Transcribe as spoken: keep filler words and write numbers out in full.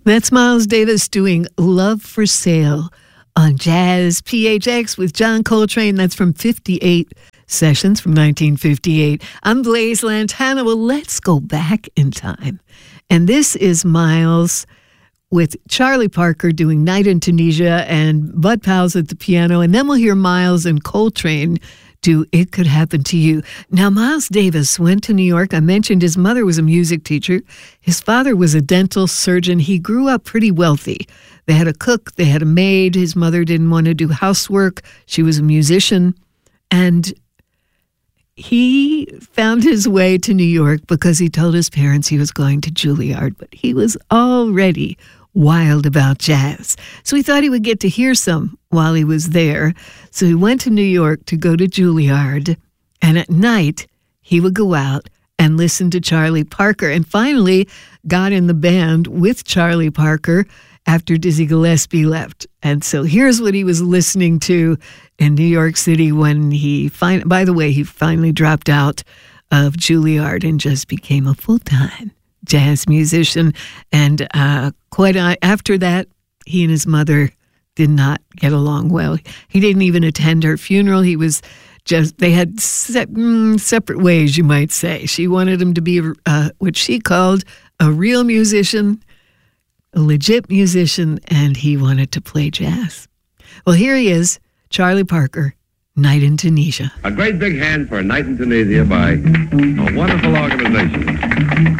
That's Miles Davis doing Love for Sale on Jazz P H X with John Coltrane. That's from fifty-eight Sessions from nineteen fifty-eight. I'm Blaise Lantana. Well, let's go back in time. And this is Miles with Charlie Parker doing Night in Tunisia and Bud Powell's at the piano. And then we'll hear Miles and Coltrane do It Could Happen to You. Now, Miles Davis went to New York. I mentioned his mother was a music teacher. His father was a dental surgeon. He grew up pretty wealthy. They had a cook. They had a maid. His mother didn't want to do housework. She was a musician. And he found his way to New York because he told his parents he was going to Juilliard. But he was already wild about jazz. So he thought he would get to hear some while he was there. So he went to New York to go to Juilliard. And at night, he would go out and listen to Charlie Parker. And finally got in the band with Charlie Parker after Dizzy Gillespie left. And so here's what he was listening to in New York City when he, fin- by the way, he finally dropped out of Juilliard and just became a full-time jazz musician. And uh, quite uh, after that, he and his mother did not get along well. He didn't even attend her funeral. He was just, they had se- mm, separate ways, you might say. She wanted him to be uh, what she called a real musician, a legit musician, and he wanted to play jazz. Well, here he is, Charlie Parker, Night in Tunisia. A great big hand for Night in Tunisia by a wonderful organization.